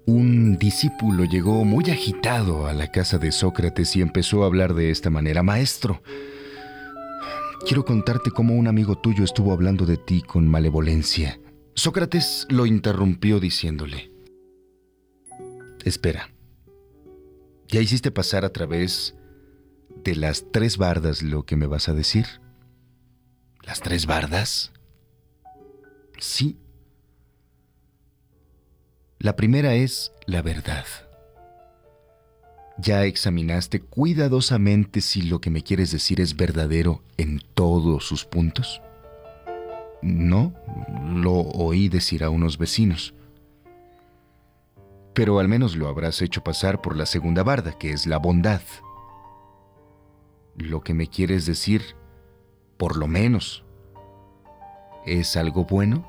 Un discípulo llegó muy agitado a la casa de Sócrates y empezó a hablar de esta manera: Maestro, quiero contarte cómo un amigo tuyo estuvo hablando de ti con malevolencia. Sócrates lo interrumpió diciéndole: Espera, ¿ya hiciste pasar a través de las 3 bardas lo que me vas a decir? ¿Las 3 bardas? Sí. La primera es la verdad. ¿Ya examinaste cuidadosamente si lo que me quieres decir es verdadero en todos sus puntos? No, lo oí decir a unos vecinos. Pero al menos lo habrás hecho pasar por la segunda barda, que es la bondad. Lo que me quieres decir, por lo menos, ¿es algo bueno?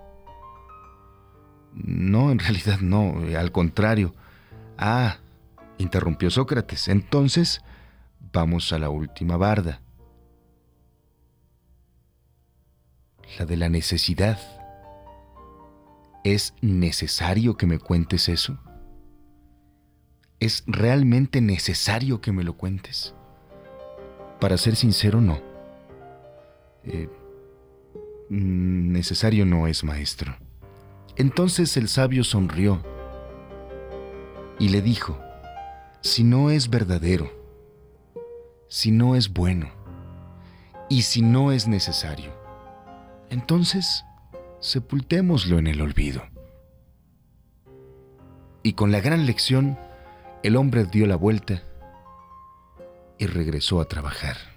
No, en realidad no, al contrario. Ah, interrumpió Sócrates. Entonces, vamos a la última barda. La de la necesidad. ¿Es necesario que me cuentes eso? ¿Es realmente necesario que me lo cuentes? Para ser sincero, no. Necesario no es, maestro. Entonces el sabio sonrió y le dijo: si no es verdadero, si no es bueno y si no es necesario, entonces sepultémoslo en el olvido. Y con la gran lección, el hombre dio la vuelta y regresó a trabajar.